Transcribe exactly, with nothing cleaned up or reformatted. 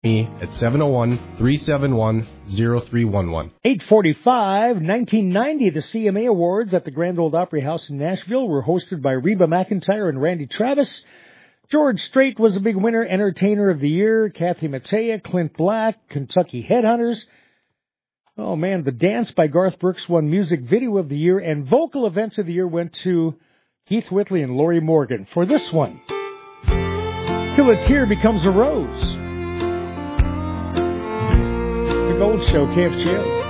me at seven oh one, three seven one, oh three one one. eight forty-five, nineteen ninety, the C M A Awards at the Grand Ole Opry House in Nashville were hosted by Reba McEntire and Randy Travis. George Strait was a big winner, Entertainer of the Year. Kathy Mattea, Clint Black, Kentucky Headhunters. Oh, man, The Dance by Garth Brooks won Music Video of the Year, and Vocal Events of the Year went to Keith Whitley and Lori Morgan. For this one, Till a Tear Becomes a Rose. The Gold Show, K F G O.